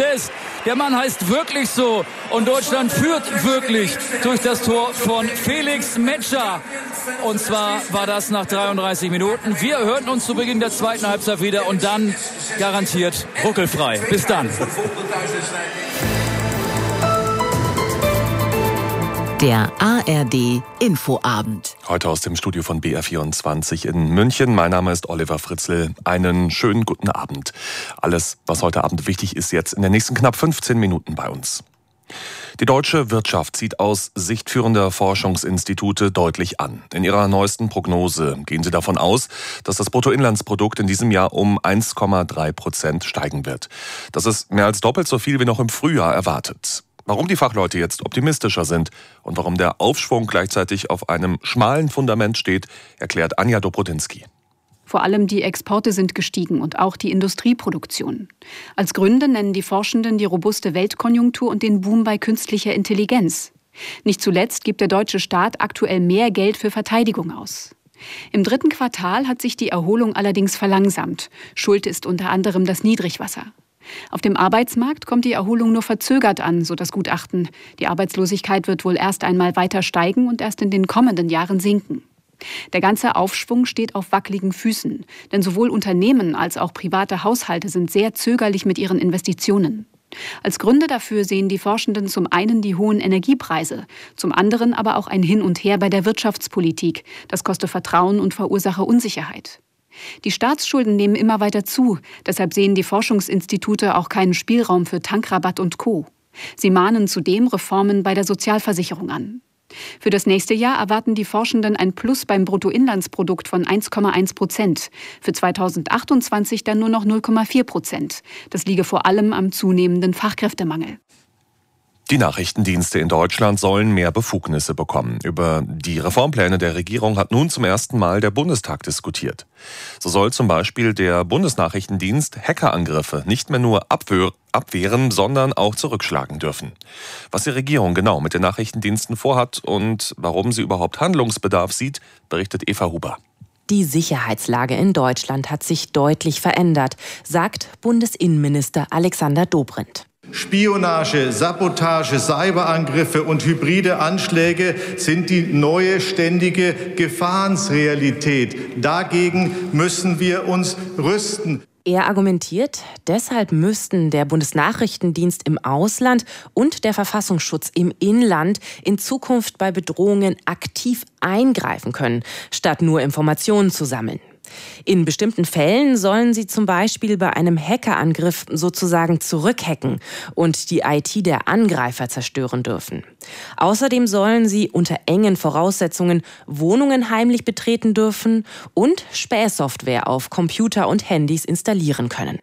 Der Mann heißt wirklich so und Deutschland führt wirklich durch das Tor von Felix Metscher. Und zwar war das nach 33 Minuten. Wir hörten uns zu Beginn der zweiten Halbzeit wieder und dann garantiert ruckelfrei. Bis dann. Der ARD Infoabend. Heute aus dem Studio von BR24 in München. Mein Name ist Oliver Fritzl. Einen schönen guten Abend. Alles, was heute Abend wichtig ist, jetzt in den nächsten knapp 15 Minuten bei uns. Die deutsche Wirtschaft zieht aus Sicht führender Forschungsinstitute deutlich an. In ihrer neuesten Prognose gehen sie davon aus, dass das Bruttoinlandsprodukt in diesem Jahr um 1,3% steigen wird. Das ist mehr als doppelt so viel wie noch im Frühjahr erwartet. Warum die Fachleute jetzt optimistischer sind und warum der Aufschwung gleichzeitig auf einem schmalen Fundament steht, erklärt Anja Dobrodinsky. Vor allem die Exporte sind gestiegen und auch die Industrieproduktion. Als Gründe nennen die Forschenden die robuste Weltkonjunktur und den Boom bei künstlicher Intelligenz. Nicht zuletzt gibt der deutsche Staat aktuell mehr Geld für Verteidigung aus. Im 3. Quartal hat sich die Erholung allerdings verlangsamt. Schuld ist unter anderem das Niedrigwasser. Auf dem Arbeitsmarkt kommt die Erholung nur verzögert an, so das Gutachten. Die Arbeitslosigkeit wird wohl erst einmal weiter steigen und erst in den kommenden Jahren sinken. Der ganze Aufschwung steht auf wackeligen Füßen, denn sowohl Unternehmen als auch private Haushalte sind sehr zögerlich mit ihren Investitionen. Als Gründe dafür sehen die Forschenden zum einen die hohen Energiepreise, zum anderen aber auch ein Hin und Her bei der Wirtschaftspolitik. Das koste Vertrauen und verursache Unsicherheit. Die Staatsschulden nehmen immer weiter zu, deshalb sehen die Forschungsinstitute auch keinen Spielraum für Tankrabatt und Co. Sie mahnen zudem Reformen bei der Sozialversicherung an. Für das nächste Jahr erwarten die Forschenden ein Plus beim Bruttoinlandsprodukt von 1,1%. Für 2028 dann nur noch 0,4%. Das liege vor allem am zunehmenden Fachkräftemangel. Die Nachrichtendienste in Deutschland sollen mehr Befugnisse bekommen. Über die Reformpläne der Regierung hat nun zum ersten Mal der Bundestag diskutiert. So soll zum Beispiel der Bundesnachrichtendienst Hackerangriffe nicht mehr nur abwehren, sondern auch zurückschlagen dürfen. Was die Regierung genau mit den Nachrichtendiensten vorhat und warum sie überhaupt Handlungsbedarf sieht, berichtet Eva Huber. Die Sicherheitslage in Deutschland hat sich deutlich verändert, sagt Bundesinnenminister Alexander Dobrindt. Spionage, Sabotage, Cyberangriffe und hybride Anschläge sind die neue ständige Gefahrensrealität. Dagegen müssen wir uns rüsten. Er argumentiert, deshalb müssten der Bundesnachrichtendienst im Ausland und der Verfassungsschutz im Inland in Zukunft bei Bedrohungen aktiv eingreifen können, statt nur Informationen zu sammeln. In bestimmten Fällen sollen sie zum Beispiel bei einem Hackerangriff sozusagen zurückhacken und die IT der Angreifer zerstören dürfen. Außerdem sollen sie unter engen Voraussetzungen Wohnungen heimlich betreten dürfen und Spähsoftware auf Computer und Handys installieren können.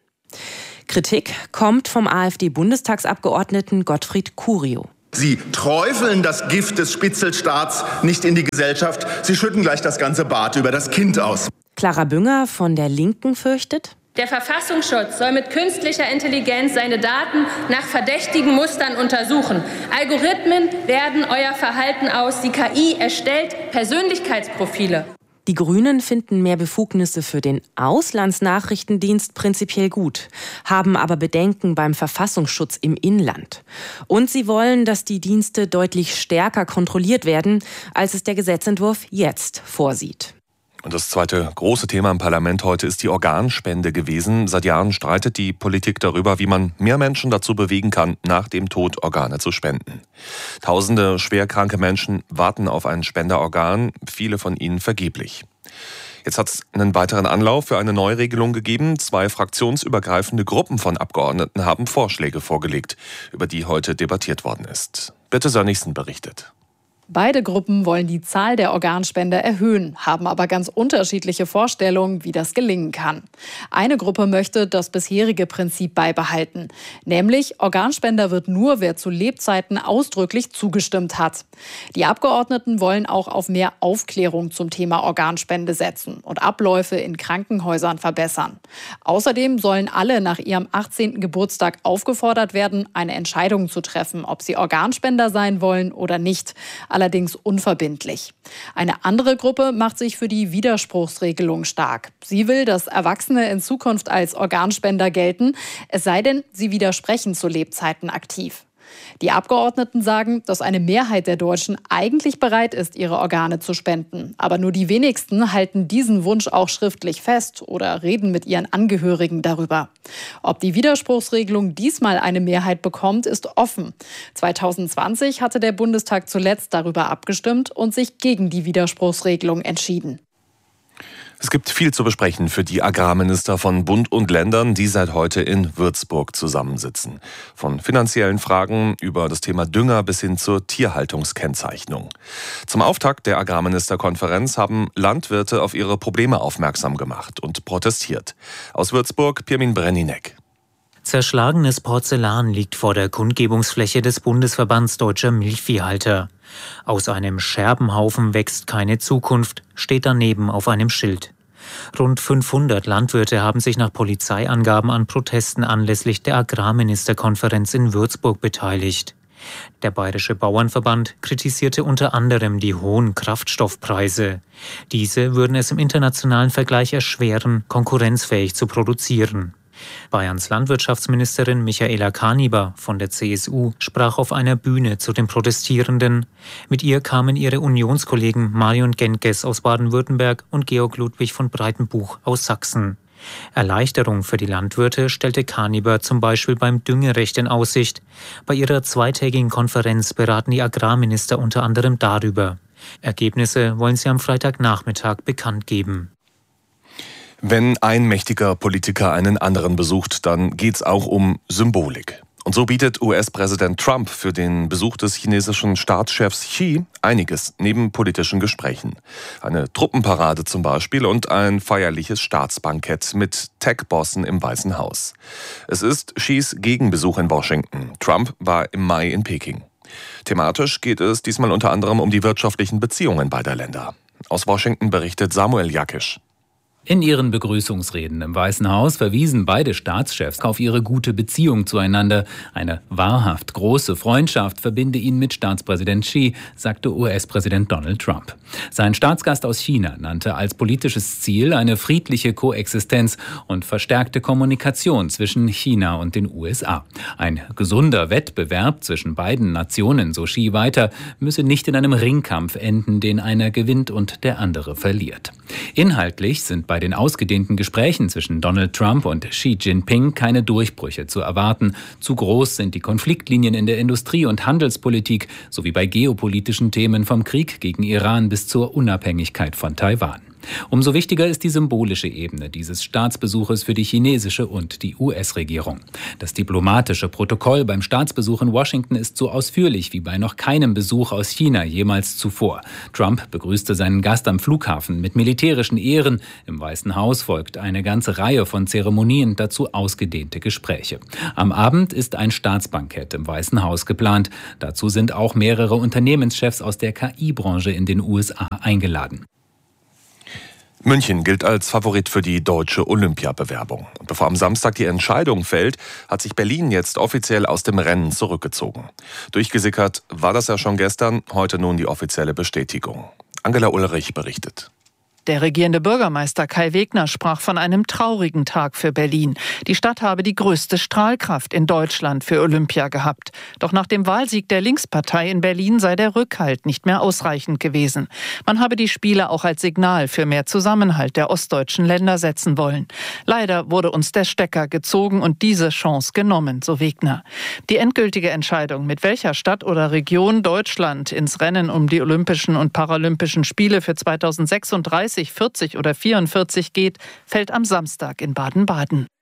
Kritik kommt vom AfD-Bundestagsabgeordneten Gottfried Curio. Sie träufeln das Gift des Spitzelstaats nicht in die Gesellschaft. Sie schütten gleich das ganze Bad über das Kind aus. Clara Bünger von der Linken fürchtet: Der Verfassungsschutz soll mit künstlicher Intelligenz seine Daten nach verdächtigen Mustern untersuchen. Algorithmen werten euer Verhalten aus. Die KI erstellt Persönlichkeitsprofile. Die Grünen finden mehr Befugnisse für den Auslandsnachrichtendienst prinzipiell gut, haben aber Bedenken beim Verfassungsschutz im Inland. Und sie wollen, dass die Dienste deutlich stärker kontrolliert werden, als es der Gesetzentwurf jetzt vorsieht. Und das zweite große Thema im Parlament heute ist die Organspende gewesen. Seit Jahren streitet die Politik darüber, wie man mehr Menschen dazu bewegen kann, nach dem Tod Organe zu spenden. Tausende schwerkranke Menschen warten auf ein Spenderorgan, viele von ihnen vergeblich. Jetzt hat es einen weiteren Anlauf für eine Neuregelung gegeben. 2 fraktionsübergreifende Gruppen von Abgeordneten haben Vorschläge vorgelegt, über die heute debattiert worden ist. Birte Sönnigsen berichtet. Beide Gruppen wollen die Zahl der Organspender erhöhen, haben aber ganz unterschiedliche Vorstellungen, wie das gelingen kann. Eine Gruppe möchte das bisherige Prinzip beibehalten, nämlich Organspender wird nur, wer zu Lebzeiten ausdrücklich zugestimmt hat. Die Abgeordneten wollen auch auf mehr Aufklärung zum Thema Organspende setzen und Abläufe in Krankenhäusern verbessern. Außerdem sollen alle nach ihrem 18. Geburtstag aufgefordert werden, eine Entscheidung zu treffen, ob sie Organspender sein wollen oder nicht. Allerdings unverbindlich. Eine andere Gruppe macht sich für die Widerspruchsregelung stark. Sie will, dass Erwachsene in Zukunft als Organspender gelten, es sei denn, sie widersprechen zu Lebzeiten aktiv. Die Abgeordneten sagen, dass eine Mehrheit der Deutschen eigentlich bereit ist, ihre Organe zu spenden. Aber nur die wenigsten halten diesen Wunsch auch schriftlich fest oder reden mit ihren Angehörigen darüber. Ob die Widerspruchsregelung diesmal eine Mehrheit bekommt, ist offen. 2020 hatte der Bundestag zuletzt darüber abgestimmt und sich gegen die Widerspruchsregelung entschieden. Es gibt viel zu besprechen für die Agrarminister von Bund und Ländern, die seit heute in Würzburg zusammensitzen. Von finanziellen Fragen über das Thema Dünger bis hin zur Tierhaltungskennzeichnung. Zum Auftakt der Agrarministerkonferenz haben Landwirte auf ihre Probleme aufmerksam gemacht und protestiert. Aus Würzburg, Pirmin Brenninek. Zerschlagenes Porzellan liegt vor der Kundgebungsfläche des Bundesverbands Deutscher Milchviehhalter. Aus einem Scherbenhaufen wächst keine Zukunft, steht daneben auf einem Schild. Rund 500 Landwirte haben sich nach Polizeiangaben an Protesten anlässlich der Agrarministerkonferenz in Würzburg beteiligt. Der Bayerische Bauernverband kritisierte unter anderem die hohen Kraftstoffpreise. Diese würden es im internationalen Vergleich erschweren, konkurrenzfähig zu produzieren. Bayerns Landwirtschaftsministerin Michaela Kaniber von der CSU sprach auf einer Bühne zu den Protestierenden. Mit ihr kamen ihre Unionskollegen Marion Genkes aus Baden-Württemberg und Georg Ludwig von Breitenbuch aus Sachsen. Erleichterung für die Landwirte stellte Kaniber zum Beispiel beim Düngerecht in Aussicht. Bei ihrer zweitägigen Konferenz beraten die Agrarminister unter anderem darüber. Ergebnisse wollen sie am Freitagnachmittag bekannt geben. Wenn ein mächtiger Politiker einen anderen besucht, dann geht's auch um Symbolik. Und so bietet US-Präsident Trump für den Besuch des chinesischen Staatschefs Xi einiges neben politischen Gesprächen. Eine Truppenparade zum Beispiel und ein feierliches Staatsbankett mit Tech-Bossen im Weißen Haus. Es ist Xis Gegenbesuch in Washington. Trump war im Mai in Peking. Thematisch geht es diesmal unter anderem um die wirtschaftlichen Beziehungen beider Länder. Aus Washington berichtet Samuel Jakisch. In ihren Begrüßungsreden im Weißen Haus verwiesen beide Staatschefs auf ihre gute Beziehung zueinander. Eine wahrhaft große Freundschaft verbinde ihn mit Staatspräsident Xi, sagte US-Präsident Donald Trump. Sein Staatsgast aus China nannte als politisches Ziel eine friedliche Koexistenz und verstärkte Kommunikation zwischen China und den USA. Ein gesunder Wettbewerb zwischen beiden Nationen, so Xi weiter, müsse nicht in einem Ringkampf enden, den einer gewinnt und der andere verliert. Inhaltlich sind bei den ausgedehnten Gesprächen zwischen Donald Trump und Xi Jinping keine Durchbrüche zu erwarten. Zu groß sind die Konfliktlinien in der Industrie- und Handelspolitik sowie bei geopolitischen Themen vom Krieg gegen Iran bis zur Unabhängigkeit von Taiwan. Umso wichtiger ist die symbolische Ebene dieses Staatsbesuches für die chinesische und die US-Regierung. Das diplomatische Protokoll beim Staatsbesuch in Washington ist so ausführlich wie bei noch keinem Besuch aus China jemals zuvor. Trump begrüßte seinen Gast am Flughafen mit militärischen Ehren. Im Weißen Haus folgt eine ganze Reihe von Zeremonien, dazu ausgedehnte Gespräche. Am Abend ist ein Staatsbankett im Weißen Haus geplant. Dazu sind auch mehrere Unternehmenschefs aus der KI-Branche in den USA eingeladen. München gilt als Favorit für die deutsche Olympiabewerbung. Und bevor am Samstag die Entscheidung fällt, hat sich Berlin jetzt offiziell aus dem Rennen zurückgezogen. Durchgesickert war das ja schon gestern, heute nun die offizielle Bestätigung. Angela Ulrich berichtet. Der regierende Bürgermeister Kai Wegner sprach von einem traurigen Tag für Berlin. Die Stadt habe die größte Strahlkraft in Deutschland für Olympia gehabt. Doch nach dem Wahlsieg der Linkspartei in Berlin sei der Rückhalt nicht mehr ausreichend gewesen. Man habe die Spiele auch als Signal für mehr Zusammenhalt der ostdeutschen Länder setzen wollen. Leider wurde uns der Stecker gezogen und diese Chance genommen, so Wegner. Die endgültige Entscheidung, mit welcher Stadt oder Region Deutschland ins Rennen um die Olympischen und Paralympischen Spiele für 2036, 40 oder 44 geht, fällt am Samstag in Baden-Baden.